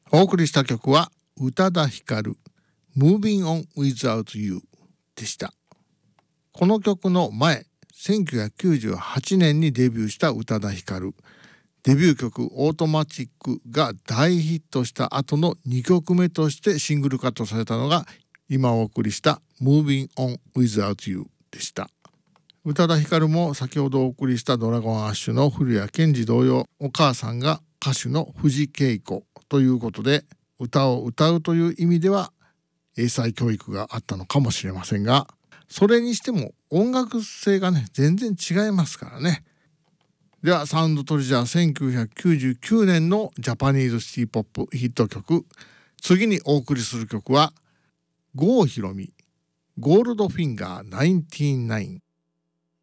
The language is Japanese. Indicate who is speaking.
Speaker 1: お送りした曲は宇多田ヒカル Moving on Without You でした。この曲の前、1998年にデビューした宇多田ヒカル。デビュー曲オートマチックが大ヒットした後の2曲目としてシングルカットされたのが今お送りした Moving on Without You でした。宇多田ヒカルも先ほどお送りしたドラゴンアッシュの古谷健二同様、お母さんが歌手の藤恵子ということで、歌を歌うという意味では英才教育があったのかもしれませんが、それにしても音楽性がね全然違いますからね。ではサウンドトレジャー1999年のジャパニーズシティポップヒット曲、次にお送りする曲は郷ひろみゴールドフィンガー99。